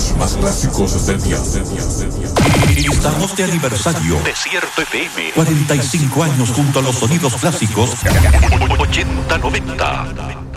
sonidos más clásicos del día. Estamos de aniversario. Desierto FM. 45 años junto a los sonidos clásicos. 80-90.